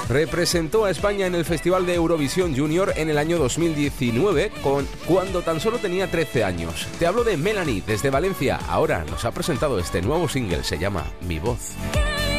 Representó a España en el Festival de Eurovisión Junior en el año 2019, cuando tan solo tenía 13 años. Te hablo de Melanie, desde Valencia. Ahora nos ha presentado este nuevo single, se llama Mi Voz.